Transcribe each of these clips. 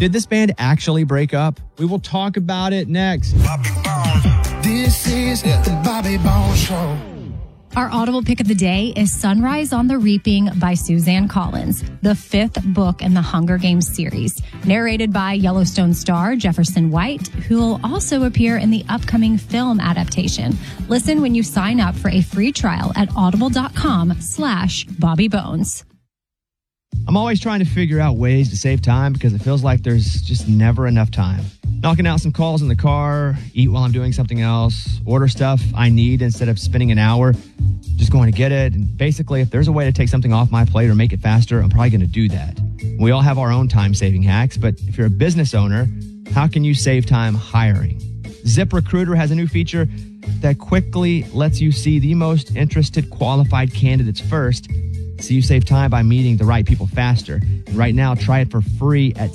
Did this band actually break up? We will talk about it next. Bobby Bones. This is the Bobby Bones Show. Our Audible pick of the day is Sunrise on the Reaping by Suzanne Collins, the fifth book in the Hunger Games series, narrated by Yellowstone star Jefferson White, who will also appear in the upcoming film adaptation. Listen when you sign up for a free trial at audible.com/BobbyBones. I'm always trying to figure out ways to save time because it feels like there's just never enough time. Knocking out some calls in the car, eat while I'm doing something else, order stuff I need instead of spending an hour just going to get it. And basically, if there's a way to take something off my plate or make it faster, I'm probably going to do that. We all have our own time-saving hacks, but if you're a business owner, how can you save time hiring? ZipRecruiter has a new feature that quickly lets you see the most interested qualified candidates first, so you save time by meeting the right people faster. And right now, try it for free at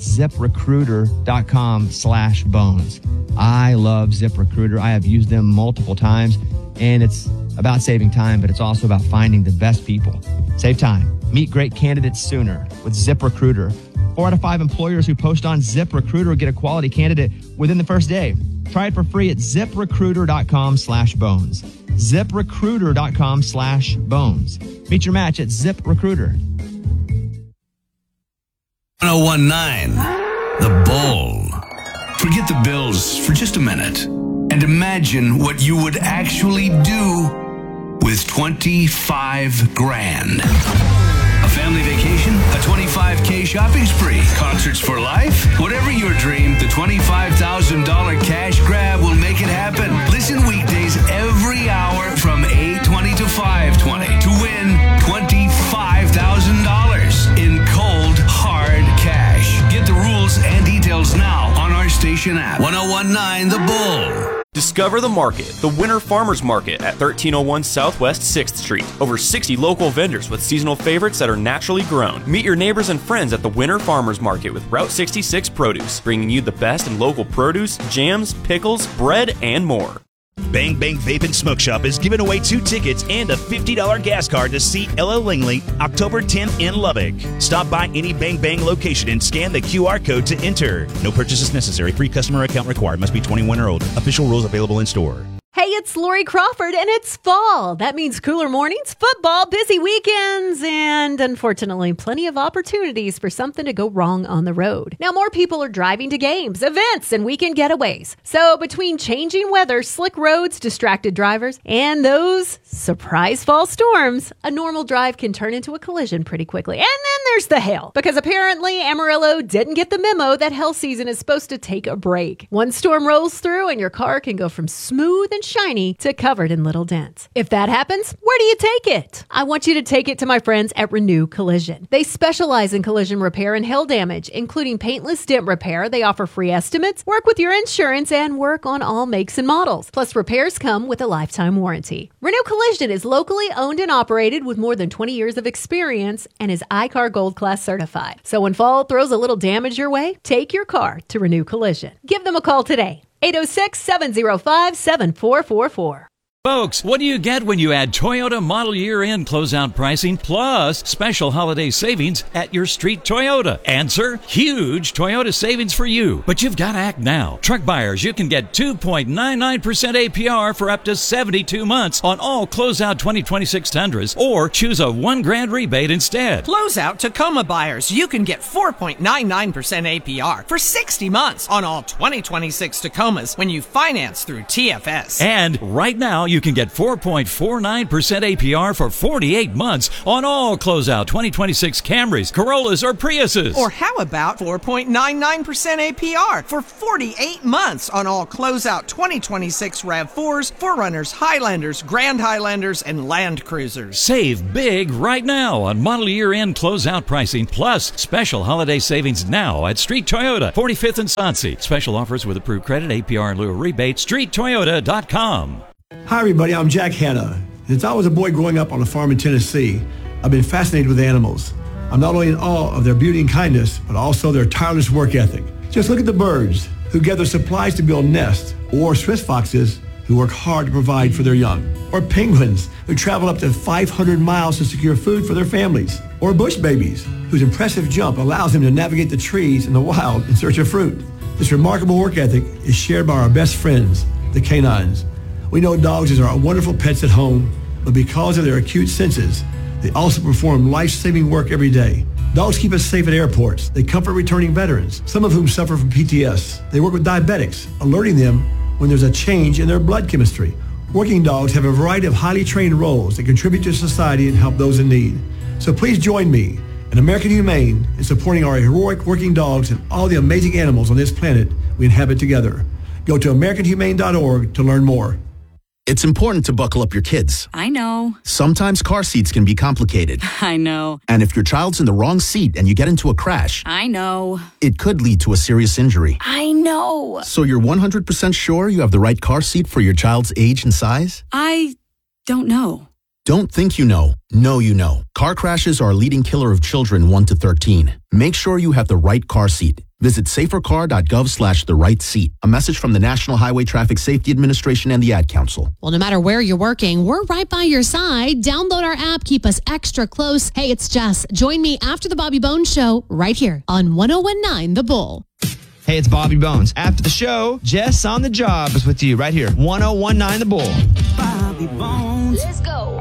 ZipRecruiter.com/bones. I love ZipRecruiter. I have used them multiple times, and it's about saving time, but it's also about finding the best people. Save time. Meet great candidates sooner with ZipRecruiter. 4 out of 5 employers who post on ZipRecruiter get a quality candidate within the first day. Try it for free at ZipRecruiter.com/bones. ZipRecruiter.com/bones. Meet your match at ZipRecruiter. 1019, The Bull. Forget the Bills for just a minute and imagine what you would actually do with 25 grand. A family vacation, a $25K shopping spree, concerts for life. Whatever your dream, the $25,000 cash grab will make it happen. Listen weekdays every hour from 8:20 to 5:20 to win $25,000 in cold, hard cash. Get the rules and details now on our station app. 1019 The Bull. Discover the Market, the Winter Farmers Market at 1301 Southwest 6th Street. Over 60 local vendors with seasonal favorites that are naturally grown. Meet your neighbors and friends at the Winter Farmers Market with Route 66 Produce, bringing you the best in local produce, jams, pickles, bread, and more. Bang Bang Vape and Smoke Shop is giving away 2 tickets and a $50 gas card to see Ella Langley October 10th in Lubbock. Stop by any Bang Bang location and scan the QR code to enter. No purchases necessary. Free customer account required. Must be 21 or older. Official rules available in store. Hey, it's Lori Crawford, and it's fall. That means cooler mornings, football, busy weekends, and unfortunately, plenty of opportunities for something to go wrong on the road. Now, more people are driving to games, events, and weekend getaways. So between changing weather, slick roads, distracted drivers, and those surprise fall storms, a normal drive can turn into a collision pretty quickly. And then there's the hail, because apparently Amarillo didn't get the memo that hail season is supposed to take a break. One storm rolls through, and your car can go from smooth and shiny to covered in little dents. If that happens, where do you take it? I want you to take it to my friends at Renew Collision. They specialize in collision repair and hail damage, including paintless dent repair. They offer free estimates, work with your insurance, and work on all makes and models. Plus, repairs come with a lifetime warranty. Renew Collision is locally owned and operated with more than 20 years of experience and is iCar Gold Class certified. So when fall throws a little damage your way, take your car to Renew Collision. Give them a call today. 806-705-7444. Folks, what do you get when you add Toyota Model Year End closeout pricing plus special holiday savings at your street Toyota? Answer, huge Toyota savings for you. But you've got to act now. Truck buyers, you can get 2.99% APR for up to 72 months on all closeout 2026 Tundras, or choose a $1,000 rebate instead. Closeout Tacoma buyers, you can get 4.99% APR for 60 months on all 2026 Tacomas when you finance through TFS. And right now, you can get 4.49% APR for 48 months on all closeout 2026 Camrys, Corollas, or Priuses. Or how about 4.99% APR for 48 months on all closeout 2026 RAV4s, 4Runners, Highlanders, Grand Highlanders, and Land Cruisers. Save big right now on model year end closeout pricing plus special holiday savings now at Street Toyota, 45th and Sonse. Special offers with approved credit, APR in lieu of rebate, streettoyota.com. Hi everybody, I'm Jack Hanna. Since I was a boy growing up on a farm in Tennessee, I've been fascinated with animals. I'm not only in awe of their beauty and kindness, but also their tireless work ethic. Just look at the birds who gather supplies to build nests, or Swiss foxes who work hard to provide for their young. Or penguins who travel up to 500 miles to secure food for their families. Or bush babies whose impressive jump allows them to navigate the trees in the wild in search of fruit. This remarkable work ethic is shared by our best friends, the canines. We know dogs are wonderful pets at home, but because of their acute senses, they also perform life-saving work every day. Dogs keep us safe at airports. They comfort returning veterans, some of whom suffer from PTS. They work with diabetics, alerting them when there's a change in their blood chemistry. Working dogs have a variety of highly trained roles that contribute to society and help those in need. So please join me and American Humane in supporting our heroic working dogs and all the amazing animals on this planet we inhabit together. Go to AmericanHumane.org to learn more. It's important to buckle up your kids. I know. Sometimes car seats can be complicated. I know. And if your child's in the wrong seat and you get into a crash, I know. It could lead to a serious injury. I know. So you're 100% sure you have the right car seat for your child's age and size? I don't know. Don't think you know. Know you know. Car crashes are a leading killer of children 1 to 13. Make sure you have the right car seat. Visit safercar.gov/the right seat. A message from the National Highway Traffic Safety Administration and the Ad Council. Well, no matter where you're working, we're right by your side. Download our app. Keep us extra close. Hey, it's Jess. Join me after the Bobby Bones Show right here on 101.9 The Bull. Hey, it's Bobby Bones. After the show, Jess on the job is with you right here. 101.9 The Bull. Bobby Bones. Let's go.